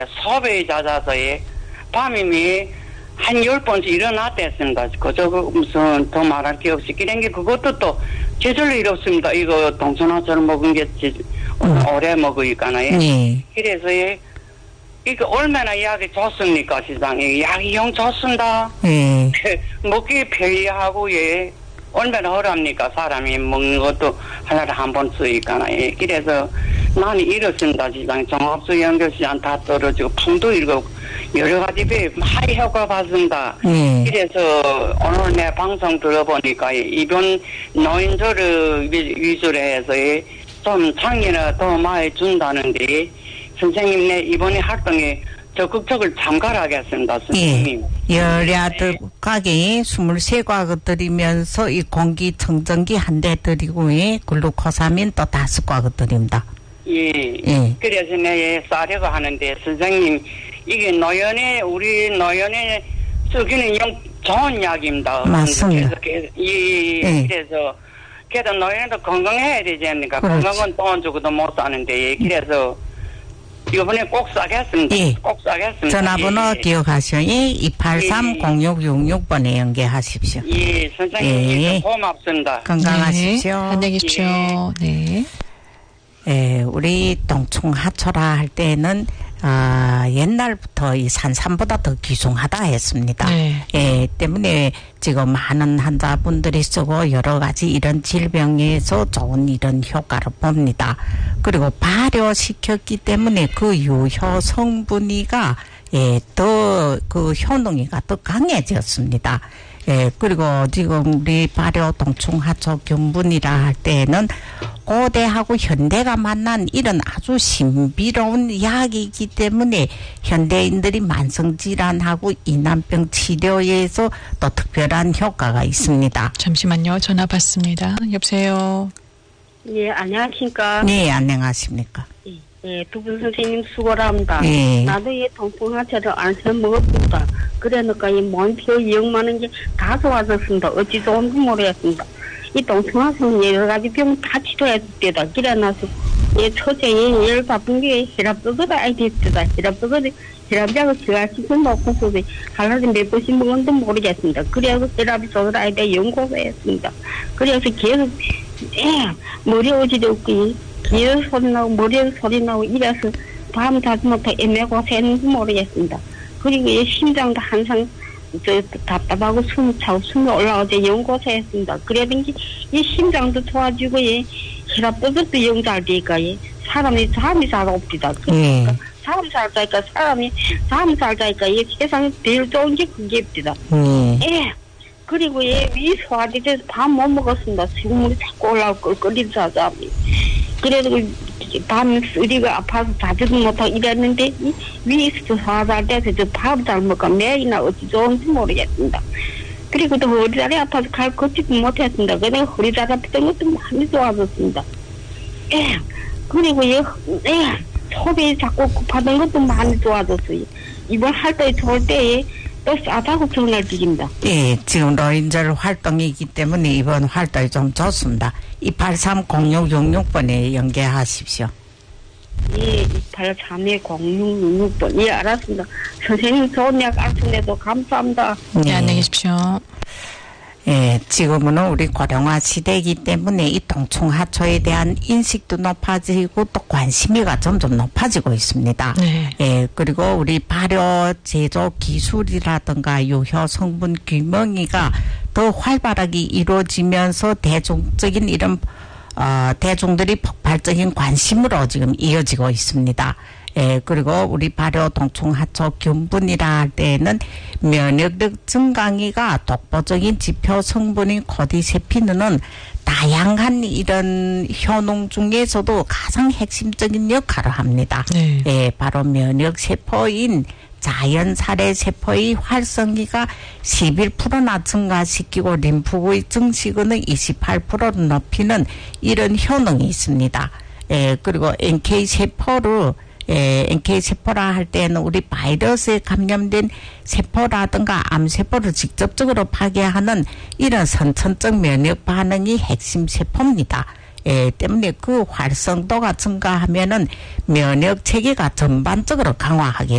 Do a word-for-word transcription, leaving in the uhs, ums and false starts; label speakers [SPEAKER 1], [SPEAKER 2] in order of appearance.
[SPEAKER 1] 소변이 잦아서 밤이면 한 열 번씩 일어났댔습니다. 그저 무슨 더 말할 게 없이 그런 게 그것도 또 제절로 이렇습니다. 이거 동천화초를 먹은 게 음. 오래 먹으니까요. 네. 그래서 예, 이거 얼마나 약이 좋습니까 시장에. 약이 영 좋습니다. 네. 먹기 편리하고 예 얼마나 어렵니까 사람이 먹는 것도 하나를 한 번 쓰니까요. 그래서 나는 이렇습니다. 시장 종합수 연결시장 다 떨어지고 풍도 일고 여러 가지 배 많이 효과 봤습니다. 네. 그래서 오늘 내 방송 들어보니까 이번 노인조를 위주로 해서 좀 창의를 더 많이 준다는데 선생님 내 이번에 활동에 적극적으로 참가를 하겠습니다. 선생님.
[SPEAKER 2] 예. 여랴들 가게 스물세 과거 드리면서 이 공기청정기 한 대 드리고 글루코사민 또 다섯 과거 드립니다.
[SPEAKER 1] 예. 예. 그래서 내 싸려고 하는데 선생님 이게 노연에 우리 노연에 쓰기는 영 좋은 약입니다.
[SPEAKER 2] 맞습니다.
[SPEAKER 1] 그래서, 예, 예. 그래서 그래도 노연도 건강해야 되지 않습니까? 그렇지. 건강은 돈 주고도 못 사는데 그래서 이번에 꼭 싸겠습니다. 예. 꼭 싸겠습니다.
[SPEAKER 2] 전화번호 예. 기억하셔요. 이팔삼 공육육육 번에 연계하십시오.
[SPEAKER 1] 예, 선생님 예. 고맙습니다.
[SPEAKER 2] 건강하십시오.
[SPEAKER 3] 네. 안녕히 계십시오. 예. 네.
[SPEAKER 2] 예, 우리 동충하초라 할 때는 아, 옛날부터 이 산삼보다 더 귀중하다 했습니다. 네. 예, 때문에 지금 많은 환자분들이 쓰고 여러 가지 이런 질병에서 좋은 이런 효과를 봅니다. 그리고 발효시켰기 때문에 그 유효 성분이가 예, 더 그 효능이가 더 강해졌습니다. 예, 그리고 지금 우리 발효 동충하초 균분이라 할 때는 고대하고 현대가 만난 이런 아주 신비로운 약이기 때문에 현대인들이 만성질환하고 이난병 치료에서 또 특별한 효과가 있습니다.
[SPEAKER 3] 잠시만요. 전화 받습니다. 여보세요.
[SPEAKER 4] 예, 안녕하십니까.
[SPEAKER 2] 네, 안녕하십니까.
[SPEAKER 4] 예, 예, 두 분 선생님 수고를 합니다.
[SPEAKER 2] 예.
[SPEAKER 4] 나도 이 동풍하차를 안 써 먹었습니다. 그러니까 이 몸표 영만한 게 다 좋아졌습니다. 어찌 좋은지 모르겠습니다. 이 동충하초는 여러 가지 병 다 치료했을 때다. 그래놔서 예, 첫째 열 바쁜 게 혈압도가 아이 됐다. 혈압도가 혈압약을 기가시킨 놓고 서서 하루에 몇 번씩 먹었는지 모르겠습니다. 그래서 혈압이 쏟아 아이 돼 연구했습니다. 그래서 계속 예, 머리 어지도 없고 귀에 소리 나고 머리에 소리 나고 이래서 밤 자지 못해 애매고 새는지 모르겠습니다. 그리고 이 심장도 항상 저 답답하고 숨 차고 숨이 올라오지 연고소했습니다. 그래든지 이 심장도 좋아지고 예 혈압도도 영 잘 되니까 예 사람이 잠이 잘 옵니다. 그러니까 음. 잠 잘 자니까 사람이 잠 잘 자니까 이 세상에 제일 좋은 게 그게입니다. 음. 예. 그리고 예 위 소화제에서 밥 못 먹었습니다. 수분물이 자꾸 올라오고 끓이자 잠이. 그래도 밤에 우리가 아파서 자지도 못하고 이랬는데 이 위에서 소화잘 돼서 저 밥 잘 먹고 매일이나 어찌 좋은지 모르겠습니다. 그리고 또 허리다리 아파서 갈 걷지도 못했습니다. 그냥 허리다리 아팠던 것도 많이 좋아졌습니다. 예. 그리고 예, 예. 속이 자꾸 급하던 것도 많이 좋아졌어요. 이번 활동이 좋을 때에 또 싸다고 전화를 드립니다.
[SPEAKER 2] 예, 지금 노인절 활동이기 때문에 이번 활동이 좀 좋습니다. 이팔삼 공육육육 번에 연계하십시오.
[SPEAKER 4] 예, 이팔삼 공육육육 번. 예, 알았습니다. 선생님 좋은 약 알려주셔서 감사합니다.
[SPEAKER 3] 네, 네, 안녕히 계십시오.
[SPEAKER 2] 예, 지금은 우리 고령화 시대이기 때문에 이 동충하초에 대한 인식도 높아지고 또 관심이가 점점 높아지고 있습니다. 네. 예, 그리고 우리 발효 제조 기술이라든가 유효 성분 규명이가 더 활발하게 이루어지면서 대중적인 이런 어, 대중들이 폭발적인 관심으로 지금 이어지고 있습니다. 예, 그리고 우리 발효 동충하초 균분이라 할 때에는 면역력 증강이가 독보적인 지표 성분인 코디세피는은 다양한 이런 효능 중에서도 가장 핵심적인 역할을 합니다. 네. 예, 바로 면역 세포인 자연살해 세포의 활성기가 십일 퍼센트나 증가시키고 림프구의 증식은 이십팔 퍼센트를 높이는 이런 효능이 있습니다. 예, 그리고 엔케이 세포를 예, 엔케이 세포라 할 때는 우리 바이러스에 감염된 세포라든가 암세포를 직접적으로 파괴하는 이런 선천적 면역 반응이 핵심 세포입니다. 예, 때문에 그 활성도가 증가하면은 면역 체계가 전반적으로 강화하게